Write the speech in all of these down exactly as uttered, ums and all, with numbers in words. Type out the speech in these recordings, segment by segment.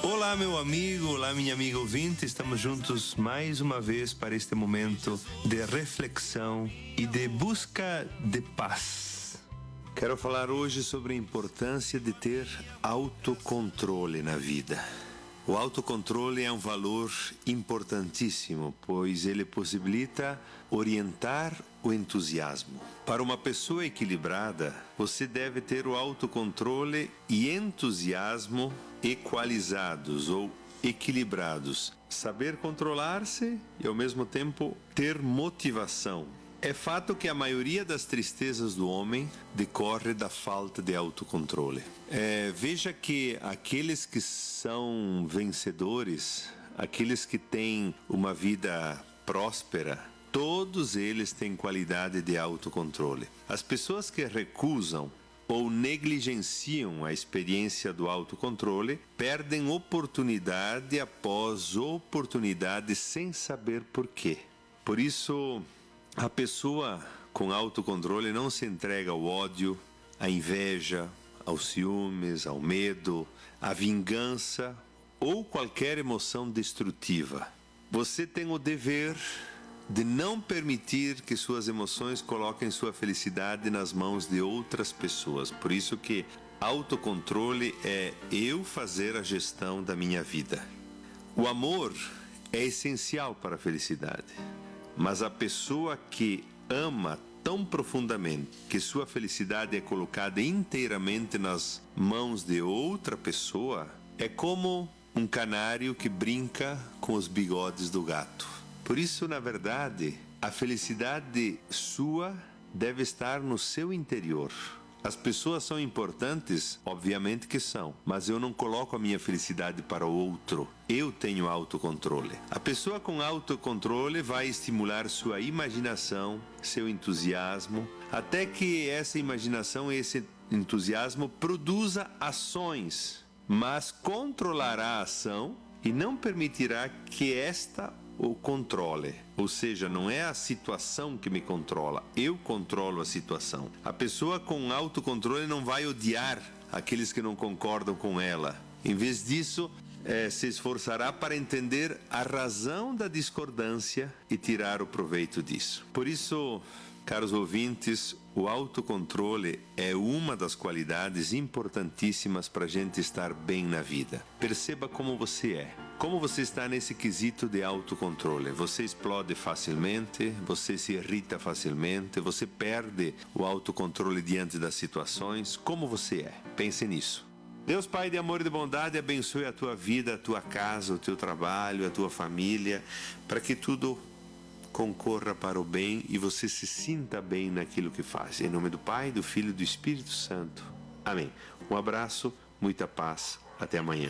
Olá, meu amigo, olá, minha amiga ouvinte. Estamos juntos mais uma vez para este momento de reflexão e de busca de paz. Quero falar hoje sobre a importância de ter autocontrole na vida. O autocontrole é um valor importantíssimo, pois ele possibilita orientar o entusiasmo. Para uma pessoa equilibrada, você deve ter o autocontrole e entusiasmo equalizados ou equilibrados. Saber controlar-se e, ao mesmo tempo, ter motivação. É fato que a maioria das tristezas do homem decorre da falta de autocontrole. É, veja que aqueles que são vencedores, aqueles que têm uma vida próspera, todos eles têm qualidade de autocontrole. As pessoas que recusam ou negligenciam a experiência do autocontrole perdem oportunidade após oportunidade sem saber por quê. Por isso, a pessoa com autocontrole não se entrega ao ódio, à inveja, aos ciúmes, ao medo, à vingança ou qualquer emoção destrutiva. Você tem o dever de não permitir que suas emoções coloquem sua felicidade nas mãos de outras pessoas. Por isso que autocontrole é eu fazer a gestão da minha vida. O amor é essencial para a felicidade. Mas a pessoa que ama tão profundamente que sua felicidade é colocada inteiramente nas mãos de outra pessoa é como um canário que brinca com os bigodes do gato. Por isso, na verdade, a felicidade sua deve estar no seu interior. As pessoas são importantes, obviamente que são, mas eu não coloco a minha felicidade para o outro. Eu tenho autocontrole. A pessoa com autocontrole vai estimular sua imaginação, seu entusiasmo, até que essa imaginação e esse entusiasmo produza ações, mas controlará a ação e não permitirá que esta o controle. Ou seja, não é a situação que me controla, eu controlo a situação. A pessoa com autocontrole não vai odiar aqueles que não concordam com ela. Em vez disso, é, se esforçará para entender a razão da discordância e tirar o proveito disso. Por isso, caros ouvintes, o autocontrole é uma das qualidades importantíssimas para a gente estar bem na vida. Perceba como você é. Como você está nesse quesito de autocontrole? Você explode facilmente, você se irrita facilmente, você perde o autocontrole diante das situações. Como você é? Pense nisso. Deus Pai de amor e de bondade abençoe a tua vida, a tua casa, o teu trabalho, a tua família, para que tudo concorra para o bem e você se sinta bem naquilo que faz. Em nome do Pai, do Filho e do Espírito Santo. Amém. Um abraço, muita paz. Até amanhã.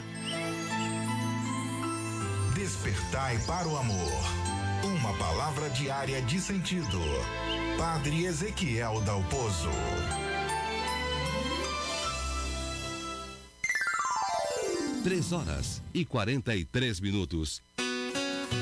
Despertai para o amor. Uma palavra diária de sentido. Padre Ezequiel Dalpozo. Três horas e quarenta e três minutos.